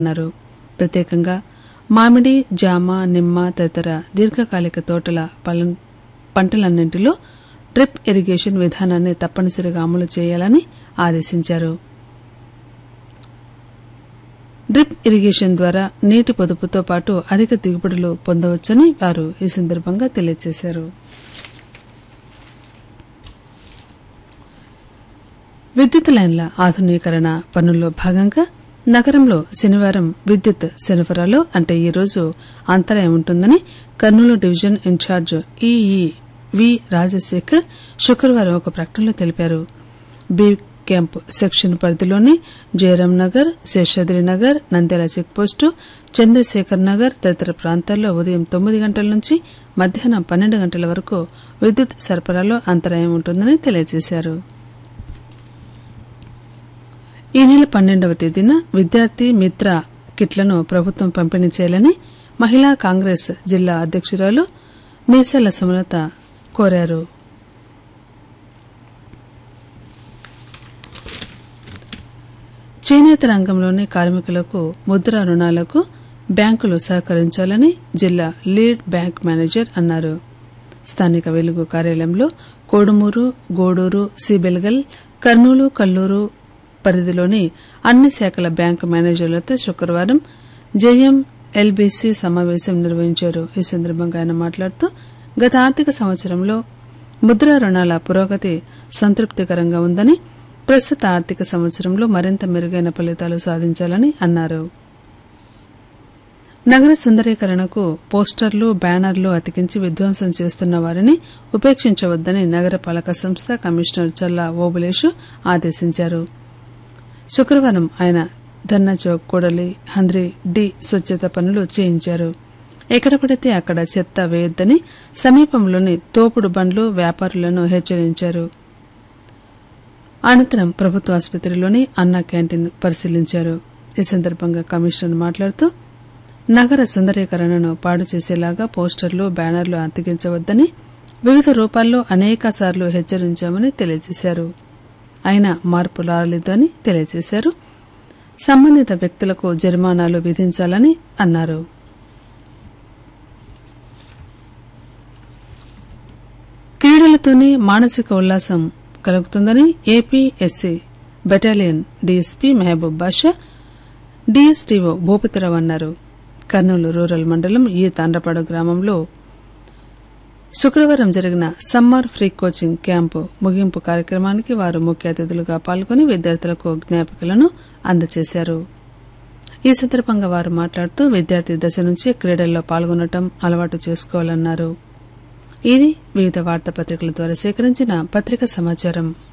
అన్నారు. ప్రత్యేకంగా మామిడి, జామ, నిమ్మ తదితర దీర్ఘకాలిక తోటల పంటలన్నింటిలో డ్రిప్ ఇరిగేషన్ విధానాన్ని తప్పనిసరిగా అమలు చేయాలని ఆదేశించారు. డ్రిప్ ఇరిగేషన్ ద్వారా నీటి పొదుపుతో పాటు అధిక దిగుబడులు పొందవచ్చని వారు ఈ సందర్భంగా తెలియజేశారు. విద్యుత్ లైన్ల ఆధునీకరణ పనుల్లో భాగంగా నగరంలో శనివారం విద్యుత్ సరఫరాలో అంటే ఈ రోజు అంతరాయం ఉంటుందని కర్నూలు డివిజన్ ఇన్ఛార్జ్ ఈఈ వి రాజశేఖర్ శుక్రవారం ఒక ప్రకటనలో తెలిపారు. బి క్యాంప్ సెక్షన్ పరిధిలోని జయరాం నగర్, శేషాద్రి నగర్, నంద్యాల చెక్పోస్టు, చంద్రశేఖర్ నగర్ తదితర ప్రాంతాల్లో ఉదయం 9 గంటల నుంచి మధ్యాహ్నం 12 గంటల వరకు విద్యుత్ సరఫరాలో అంతరాయం ఉంటుందని తెలియజేశారు. ఈ నెల 12వ తేదీన విద్యార్థి మిత్ర కిట్లను ప్రభుత్వం పంపిణీ చేయాలని మహిళా కాంగ్రెస్ జిల్లా అధ్యక్షురాలు మీసాల సుమలత కోరారు. చేనేత రంగంలోని కార్మికులకు ముద్ర రుణాలకు బ్యాంకులు సహకరించాలని జిల్లా లీడ్ బ్యాంక్ మేనేజర్ అన్నారు. స్థానిక వెలుగు కార్యాలయంలో కోడుమూరు, గోడూరు, సిబెల్గల్, కర్నూలు, కల్లూరు పరిధిలోని అన్ని శాఖల బ్యాంకు మేనేజర్లతో శుక్రవారం జేఎం ఎల్బీసీ సమావేశం నిర్వహించారు. ఈ సందర్భంగా ఆయన మాట్లాడుతూ గత ఆర్థిక సంవత్సరంలో ముద్రా రుణాల పురోగతి సంతృప్తికరంగా ఉందని, ప్రస్తుత ఆర్థిక సంవత్సరంలో మరింత మెరుగైన ఫలితాలు సాధించాలని అన్నారు. నగర సుందరీకరణకు పోస్టర్లు, బ్యానర్లు అతికించి విధ్వంసం చేస్తున్న వారిని ఉపేక్షించవద్దని నగరపాలక సంస్థ కమిషనర్ చల్లా ఓబులేషు ఆదేశించారు. శుక్రవారం ఆయన ధర్నా చౌక్, కూడలి, హంద్రీ డి స్వచ్ఛత పనులు చేయించారు. ఎక్కడ పడితే అక్కడ చెత్త వేయొద్దని సమీపంలోని తోపుడు బండ్లు, వ్యాపారులను హెచ్చరించారు. అనంతరం ప్రభుత్వ ఆసుపత్రిలోని అన్నా క్యాంటీన్ పరిశీలించారు. ఈ సందర్భంగా కమిషనర్ మాట్లాడుతూ నగర సుందరీకరణను పాడు చేసేలాగా పోస్టర్లు, బ్యానర్లు అతికించవద్దని వివిధ రూపాల్లో అనేకసార్లు హెచ్చరించామని తెలియజేశారు. అయినా మార్పు రాలేదని తెలియజేశారు. సంబంధిత వ్యక్తులకు జరిమానాలు విధించాలని అన్నారు. క్రీడలతోనే మానసిక ఉల్లాసం కలుగుతుందని ఏపీఎస్సీ బెటాలియన్ డీఎస్పీ మెహబూబ్ బాషా, డీఎస్టీఓ భూపతిరావు అన్నారు. కర్నూలు రూరల్ మండలం ఈ తాండ్రపాడు గ్రామంలో శుక్రవారం జరిగిన సమ్మర్ ఫ్రీ కోచింగ్ క్యాంపు ముగింపు కార్యక్రమానికి వారు ముఖ్య అతిథులుగా పాల్గొని విద్యార్థులకు జ్ఞాపికలను అందజేశారు. ఈ సందర్భంగా వారు మాట్లాడుతూ విద్యార్థి దశ నుంచే క్రీడల్లో పాల్గొనడం అలవాటు చేసుకోవాలన్నారు. ఇది వివిధ వార్తాపత్రికల ద్వారా సేకరించిన పత్రికా సమాచారం.